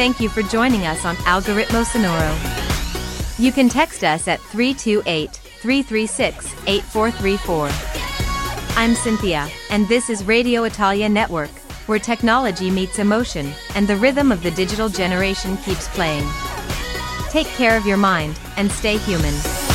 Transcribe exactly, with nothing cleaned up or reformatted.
thank you for joining us on Algoritmo Sonoro. You can text us at three two eight, three three six, eight four three four. I'm Cynthia, and this is Radio Italia Network, where technology meets emotion, and the rhythm of the digital generation keeps playing. Take care of your mind, and stay human.